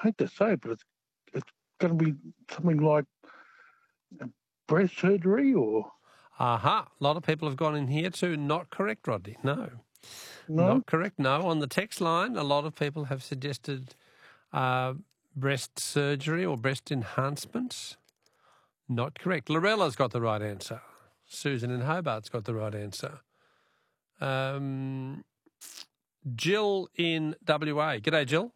hate to say it, but it's going to be something like breast surgery or... Aha. A lot of people have gone in here too. Not correct, Rodney. No. No? Not correct, no. On the text line, a lot of people have suggested breast surgery or breast enhancements. Not correct. Lorella's got the right answer. Susan in Hobart's got the right answer. Jill in WA. G'day, Jill.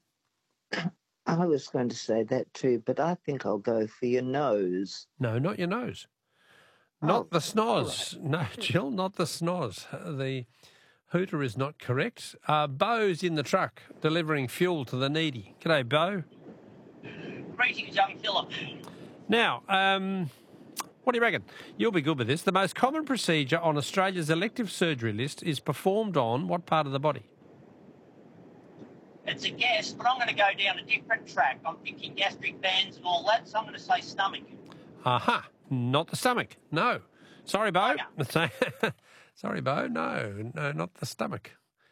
I was going to say that too, but I think I'll go for your nose. No, not your nose. Not the snoz. Right. No, Jill, not the snoz. The hooter is not correct. Bo's in the truck delivering fuel to the needy. G'day, Bo. Greetings, young Philip. Now, what do you reckon? You'll be good with this. The most common procedure on Australia's elective surgery list is performed on what part of the body? It's a guess, but I'm going to go down a different track. I'm thinking gastric bands and all that, so I'm going to say stomach. Aha, not the stomach. No. Sorry, Bo. Sorry, Bo. No, not the stomach.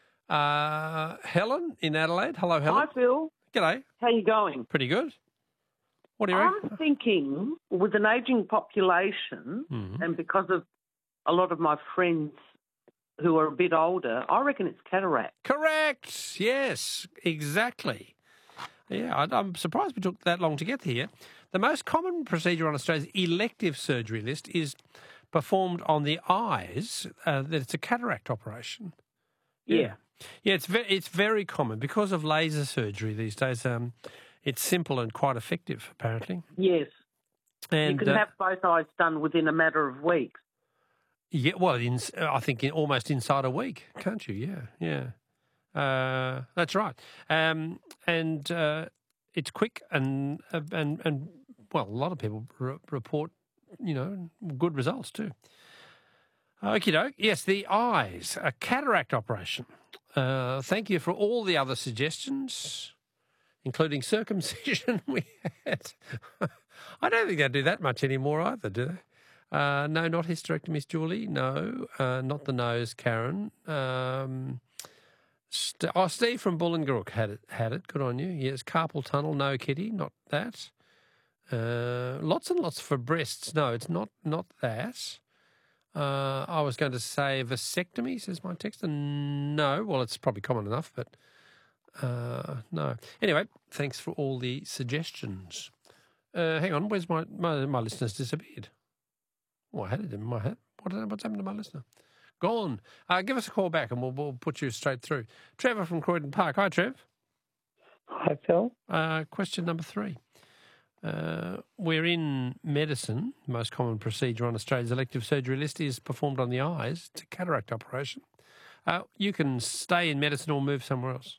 Helen in Adelaide. Hello, Helen. Hi, Phil. G'day. How you going? Pretty good. What do you reckon? I'm thinking with an ageing population and because of a lot of my friends who are a bit older, I reckon it's cataract. Correct. Yes, exactly. Yeah, I'm surprised we took that long to get here. The most common procedure on Australia's elective surgery list is performed on the eyes. That it's a cataract operation. Yeah, it's very common because of laser surgery these days. It's simple and quite effective, apparently. Yes, and you can have both eyes done within a matter of weeks. Yeah, well, I think almost inside a week, can't you? Yeah. That's right. And it's quick and well, a lot of people report, good results too. Okie doke. Yes, the eyes, a cataract operation. Thank you for all the other suggestions, including circumcision. We had. I don't think they do that much anymore either, do they? No, not hysterectomy, Julie. No, not the nose, Karen. Steve from Bullingarook had it. Good on you. Yes, carpal tunnel. No, Kitty, not that. Lots and lots for breasts. No, it's not that. I was going to say vasectomy, says my texter. No, well, it's probably common enough, but no. Anyway, thanks for all the suggestions. Hang on, where's my listeners disappeared? Oh, I had it in my head. What's happened to my listener? Gone. Give us a call back and we'll put you straight through. Trevor from Croydon Park. Hi, Trev. Hi, Phil. Question number 3. We're in medicine. The most common procedure on Australia's elective surgery list is performed on the eyes. It's a cataract operation. You can stay in medicine or move somewhere else.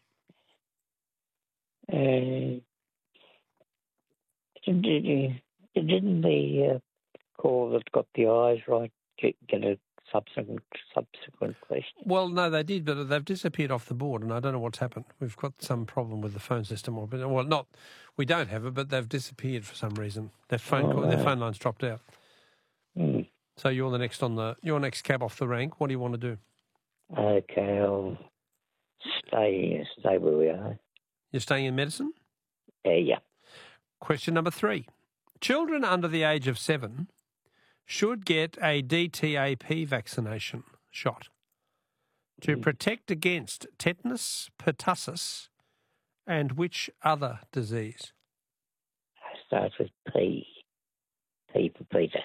Didn't the call that got the eyes right get a subsequent question? Well, no, they did, but they've disappeared off the board, and I don't know what's happened. We've got some problem with the phone system, we don't have it, but they've disappeared for some reason. Their phone line's dropped out. Mm. So you're your next cab off the rank. What do you want to do? Okay, I'll stay where we are. You're staying in medicine? Yeah. Question number 3. Children under the age of 7 should get a DTaP vaccination shot to protect against tetanus, pertussis, and which other disease? Starts with P. P for Peter.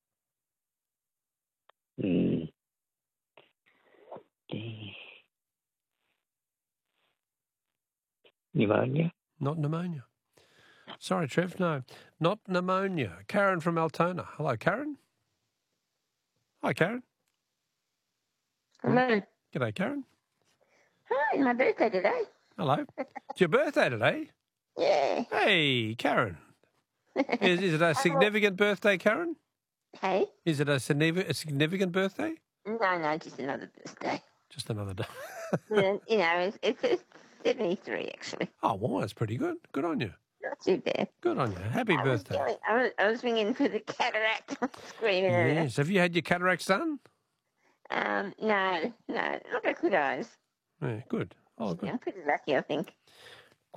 Pneumonia? Not pneumonia. Sorry, Trev, no. Not pneumonia. Karen from Altona. Hello, Karen. Hi, Karen. Hello. G'day, Karen. Hi, my birthday today. Hello. It's your birthday today? Yeah. Hey, Karen. Is it a significant birthday, Karen? Hey? Is it a significant birthday? No, just another birthday. Just another day. It's 73, actually. Oh, well, that's pretty good. Good on you. Not too bad. Good on you. Happy birthday. I was ringing for the cataract. Screaming at Yes. Have you had your cataracts done? No. Not got good eyes. Yeah, good. Oh, good. I'm pretty lucky, I think.